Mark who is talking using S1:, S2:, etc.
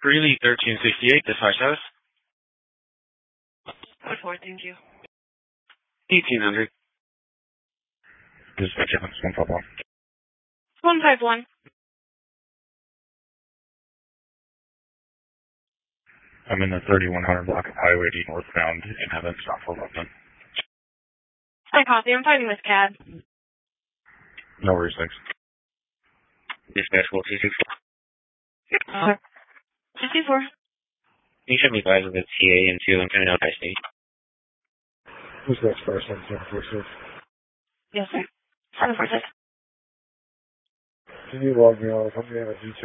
S1: Greeley 1368, this high service.
S2: What for? Thank you.
S1: 1800.
S3: Dispatch 151.
S2: 151.
S3: I'm in the 3100 block of Highway D northbound and haven't stopped for London.
S2: I copy. I'm fighting with CAD.
S3: No worries, thanks.
S1: Dispatch 4264.
S2: 54.
S1: You should be advised with the TA and 2 and coming out by state.
S3: Dispatch 5746.
S2: Yes, sir. 746.
S3: Can you log me on? I'm going to have a detail.